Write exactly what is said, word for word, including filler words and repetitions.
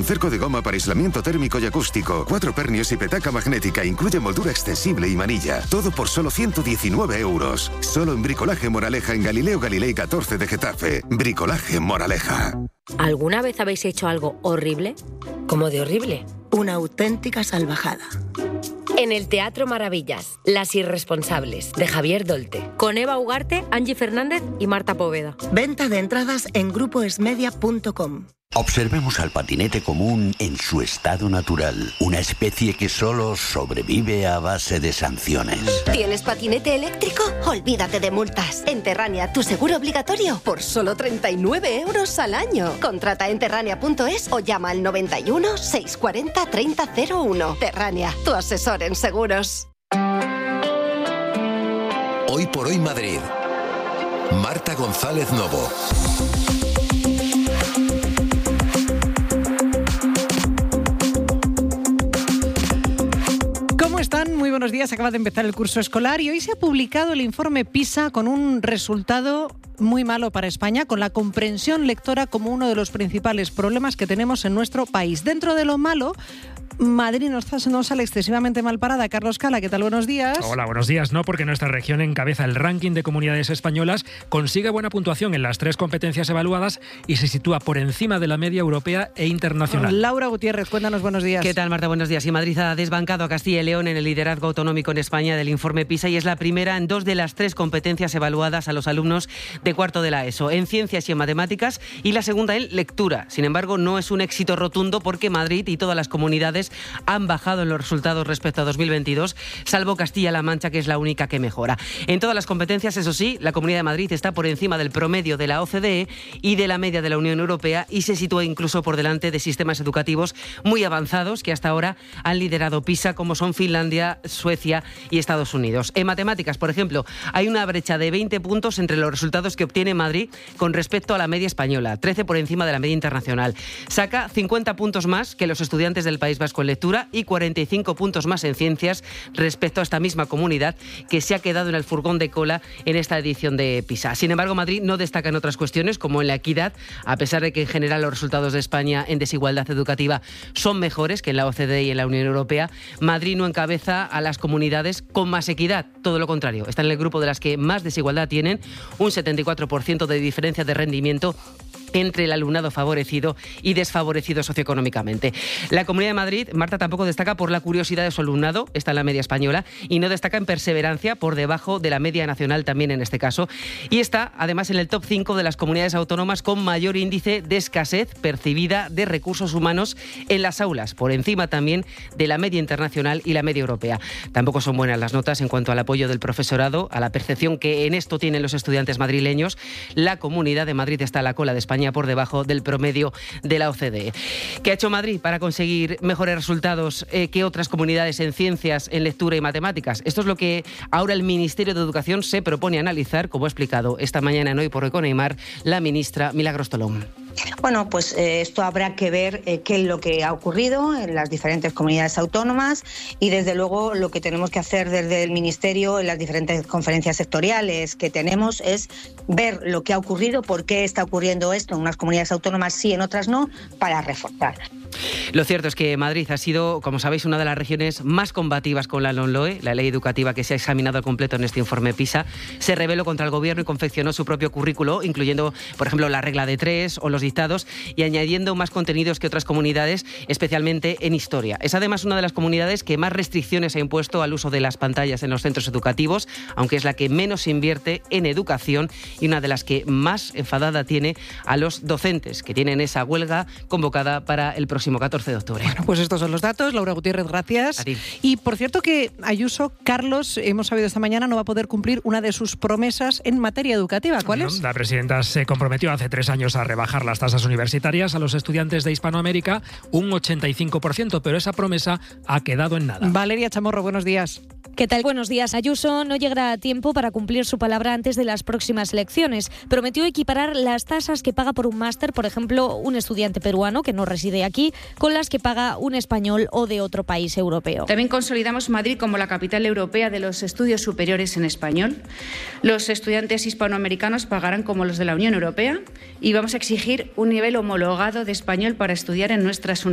con cerco de goma para aislamiento térmico y acústico, cuatro pernios y petaca magnética, incluye moldura extensible y manilla. Todo por solo ciento diecinueve euros. Solo en Bricolaje Moraleja en Galileo Galilei catorce de Getafe. Bricolaje Moraleja. ¿Alguna vez habéis hecho algo horrible? ¿Cómo de horrible? Una auténtica salvajada. En el Teatro Maravillas, Las Irresponsables, de Javier Dolte, con Eva Ugarte, Angie Fernández y Marta Poveda. Venta de entradas en grupo esmedia punto com. Observemos al patinete común en su estado natural, una especie que solo sobrevive a base de sanciones. ¿Tienes patinete eléctrico? Olvídate de multas. En Terrania, tu seguro obligatorio por solo treinta y nueve euros al año. Contrata en terrania punto es o llama al noventa y uno, seiscientos cuarenta, treinta cero uno. Terrania, tu asesor en seguros. Hoy por hoy Madrid. Marta González Novo. ¿Cómo están? Muy buenos días. Acaba de empezar el curso escolar y hoy se ha publicado el informe PISA con un resultado muy malo para España, con la comprensión lectora como uno de los principales problemas que tenemos en nuestro país. Dentro de lo malo, Madrid no, está, no sale excesivamente mal parada. Carlos Cala, ¿qué tal? Buenos días. Hola, buenos días. No, porque nuestra región encabeza el ranking de comunidades españolas, consigue buena puntuación en las tres competencias evaluadas y se sitúa por encima de la media europea e internacional. Laura Gutiérrez, cuéntanos, buenos días. ¿Qué tal, Marta? Buenos días. Y Madrid ha desbancado a Castilla y León en el liderazgo autonómico en España del informe PISA y es la primera en dos de las tres competencias evaluadas a los alumnos de cuarto de la ESO, en ciencias y en matemáticas, y la segunda en lectura. Sin embargo, no es un éxito rotundo porque Madrid y todas las comunidades han bajado en los resultados respecto a dos mil veintidós, salvo Castilla-La Mancha, que es la única que mejora. En todas las competencias, eso sí, la Comunidad de Madrid está por encima del promedio de la O C D E y de la media de la Unión Europea y se sitúa incluso por delante de sistemas educativos muy avanzados que hasta ahora han liderado PISA, como son Finlandia, Suecia y Estados Unidos. En matemáticas, por ejemplo, hay una brecha de veinte puntos entre los resultados que obtiene Madrid con respecto a la media española, trece por encima de la media internacional. Saca cincuenta puntos más que los estudiantes del País Vasco en lectura y cuarenta y cinco puntos más en ciencias respecto a esta misma comunidad que se ha quedado en el furgón de cola en esta edición de PISA. Sin embargo, Madrid no destaca en otras cuestiones, como en la equidad, a pesar de que en general los resultados de España en desigualdad educativa son mejores que en la O C D E y en la Unión Europea. Madrid no encabeza a las comunidades con más equidad, todo lo contrario. Está en el grupo de las que más desigualdad tienen, un setenta y cuatro por ciento de diferencia de rendimiento entre el alumnado favorecido y desfavorecido socioeconómicamente. La Comunidad de Madrid, Marta, tampoco destaca por la curiosidad de su alumnado, está en la media española, y no destaca en perseverancia, por debajo de la media nacional también en este caso, y está además en el top cinco de las comunidades autónomas con mayor índice de escasez percibida de recursos humanos en las aulas, por encima también de la media internacional y la media europea. Tampoco son buenas las notas en cuanto al apoyo del profesorado, a la percepción que en esto tienen los estudiantes madrileños. La Comunidad de Madrid está a la cola de España por debajo del promedio de la O C D E. ¿Qué ha hecho Madrid para conseguir mejores resultados eh, que otras comunidades en ciencias, en lectura y matemáticas? Esto es lo que ahora el Ministerio de Educación se propone analizar, como ha explicado esta mañana en Hoy por Hoy con Neymar la ministra Milagros Tolón. Bueno, pues eh, esto habrá que ver eh, qué es lo que ha ocurrido en las diferentes comunidades autónomas y desde luego lo que tenemos que hacer desde el Ministerio en las diferentes conferencias sectoriales que tenemos es ver lo que ha ocurrido, por qué está ocurriendo esto en unas comunidades autónomas sí, en otras no, para reforzar. Lo cierto es que Madrid ha sido, como sabéis, una de las regiones más combativas con la LOMLOE, la ley educativa que se ha examinado al completo en este informe PISA. Se rebeló contra el gobierno y confeccionó su propio currículo, incluyendo, por ejemplo, la regla de tres o los dictados y añadiendo más contenidos que otras comunidades, especialmente en historia. Es además una de las comunidades que más restricciones ha impuesto al uso de las pantallas en los centros educativos, aunque es la que menos invierte en educación y una de las que más enfadada tiene a los docentes, que tienen esa huelga convocada para el próximo catorce de octubre. Bueno, pues estos son los datos. Laura Gutiérrez, gracias. A ti. Y por cierto que Ayuso, Carlos, hemos sabido esta mañana, no va a poder cumplir una de sus promesas en materia educativa. ¿Cuál es? La presidenta se comprometió hace tres años a rebajar las tasas universitarias a los estudiantes de Hispanoamérica un ochenta y cinco por ciento, pero esa promesa ha quedado en nada. Valeria Chamorro, buenos días. ¿Qué tal? Buenos días. Ayuso no llegará a tiempo para cumplir su palabra antes de las próximas elecciones. Prometió equiparar las tasas que paga por un máster, por ejemplo, un estudiante peruano que no reside aquí, con las que paga un español o de otro país europeo. También consolidamos Madrid como la capital europea de los estudios superiores en español. Los estudiantes hispanoamericanos pagarán como los de la Unión Europea y vamos a exigir un nivel homologado de español para estudiar en nuestras universidades.